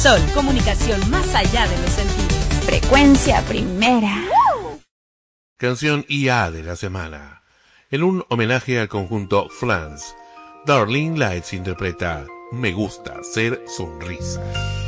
Sol, comunicación más allá de los sentidos. Frecuencia primera. Canción IA de la semana. En un homenaje al conjunto Flans, Darling Lights interpreta Me gusta ser sonrisa.